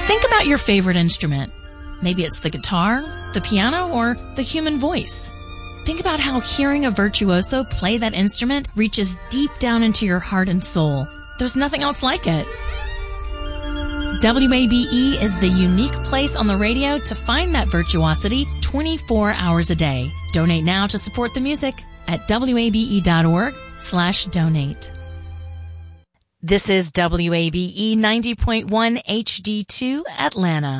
Think about your favorite instrument. Maybe it's the guitar, the piano, or the human voice. Think about how hearing a virtuoso play that instrument reaches deep down into your heart and soul. There's nothing else like it. WABE is the unique place on the radio to find that virtuosity 24 hours a day. Donate now to support the music at wabe.org/donate. This is WABE 90.1 HD2 Atlanta.